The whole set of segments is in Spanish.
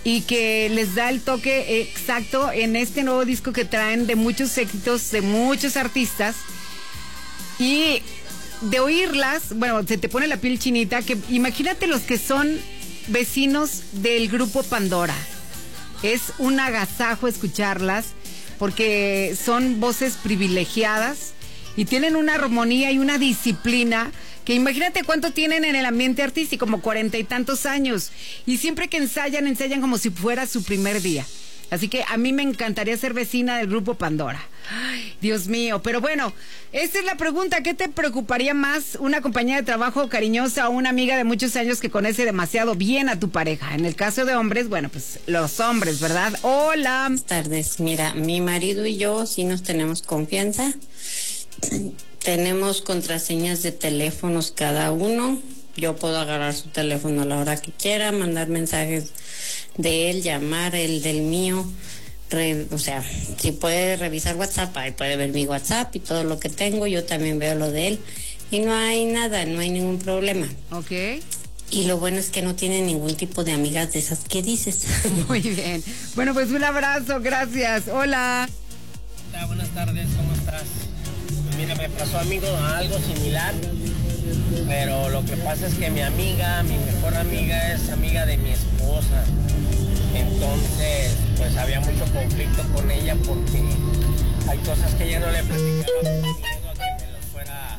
y que les da el toque exacto en este nuevo disco que traen de muchos éxitos, de muchos artistas. Y de oírlas, bueno, se te pone la piel chinita, que imagínate los que son vecinos del grupo Pandora. Es un agasajo escucharlas, porque son voces privilegiadas y tienen una armonía y una disciplina que imagínate cuánto tienen en el ambiente artístico, como 40 y tantos años. Y siempre que ensayan como si fuera su primer día. Así que a mí me encantaría ser vecina del grupo Pandora. Ay, Dios mío. Pero bueno, esta es la pregunta. ¿Qué te preocuparía más? ¿Una compañía de trabajo cariñosa o una amiga de muchos años que conoce demasiado bien a tu pareja? En el caso de hombres, bueno, pues los hombres, ¿verdad? Hola. Buenas tardes. Mira, mi marido y yo sí nos tenemos confianza. Tenemos contraseñas de teléfonos cada uno. Yo puedo agarrar su teléfono a la hora que quiera, mandar mensajes de él, llamar el del mío. O sea, si puede revisar WhatsApp, ahí puede ver mi WhatsApp y todo lo que tengo. Yo también veo lo de él. Y no hay nada, no hay ningún problema. Ok. Y lo bueno es que no tiene ningún tipo de amigas de esas que dices. Muy bien. Bueno, pues un abrazo, gracias. Hola. Hola, buenas tardes, ¿cómo estás? Mira, me pasó algo similar, pero lo que pasa es que mi mejor amiga es amiga de mi esposa. Entonces, pues había mucho conflicto con ella porque hay cosas que ella no le platicaba por miedo a que me lo fuera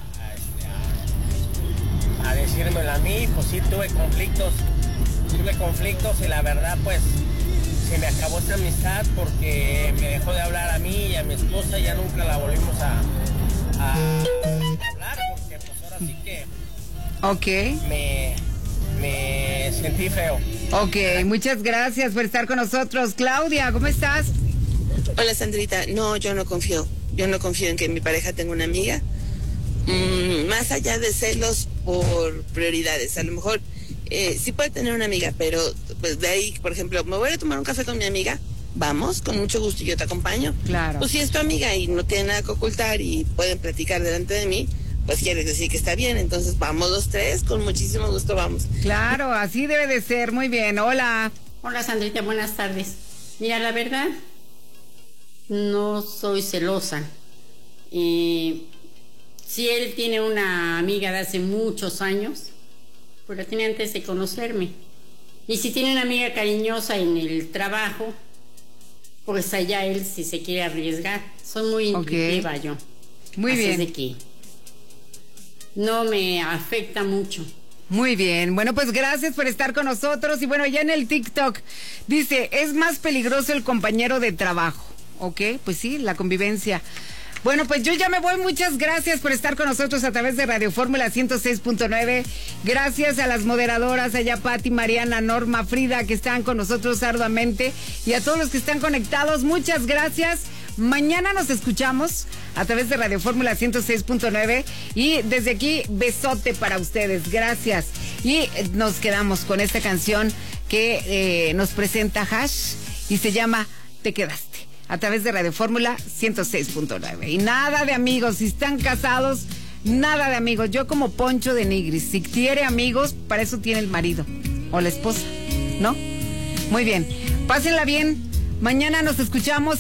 a decírmelo a mí. Pues sí, tuve conflictos y la verdad, pues se me acabó esta amistad porque me dejó de hablar a mí y a mi esposa. Ya nunca la volvimos a hablar porque pues ahora sí que me sentí feo. Ok, muchas gracias por estar con nosotros. Claudia, ¿cómo estás? Hola, Sandrita. No, yo no confío en que mi pareja tenga una amiga. Más allá de celos por prioridades, a lo mejor sí puede tener una amiga, pero pues de ahí, por ejemplo, me voy a tomar un café con mi amiga, vamos, con mucho gusto, yo te acompaño. Claro. Pues si es tu amiga y no tiene nada que ocultar y pueden platicar delante de mí, pues quiere decir que está bien. Entonces vamos los tres, con muchísimo gusto vamos. Claro, así debe de ser. Muy bien, hola. Hola, Sandrita, buenas tardes. Mira, la verdad, no soy celosa. Si él tiene una amiga de hace muchos años, pues la tiene antes de conocerme. Y si tiene una amiga cariñosa en el trabajo, pues allá él si se quiere arriesgar. Soy muy intuitiva yo. Muy así bien. es de que no me afecta mucho. Muy bien, bueno, pues gracias por estar con nosotros. Y bueno, ya en el TikTok dice, es más peligroso el compañero de trabajo. Ok, pues sí, la convivencia. Bueno, pues yo ya me voy. Muchas gracias por estar con nosotros a través de Radio Fórmula 106.9. Gracias a las moderadoras, allá Pati, Mariana, Norma, Frida, que están con nosotros arduamente. Y a todos los que están conectados, muchas gracias. Mañana nos escuchamos a través de Radio Fórmula 106.9. Y desde aquí, besote para ustedes. Gracias. Y nos quedamos con esta canción que nos presenta Hash y se llama Te Quedaste, a través de Radio Fórmula 106.9. Y nada de amigos, si están casados, nada de amigos. Yo como Poncho de Nigris, si quiere amigos, para eso tiene el marido o la esposa, ¿no? Muy bien, pásenla bien. Mañana nos escuchamos.